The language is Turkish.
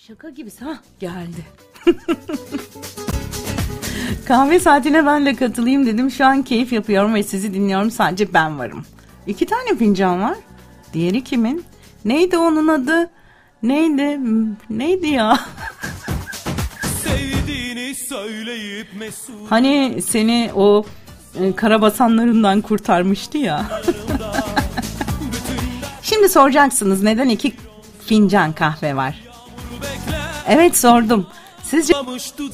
Şaka gibisi. Geldi. Kahve saatine ben de katılayım dedim. Şu an keyif yapıyorum ve sizi dinliyorum. Sadece ben varım. 2 tane fincan var. Diğeri kimin? Neydi onun adı? Neydi ya? Hani seni o karabasanlarından kurtarmıştı ya. Şimdi soracaksınız neden 2 fincan kahve var? Evet, sordum. Sizce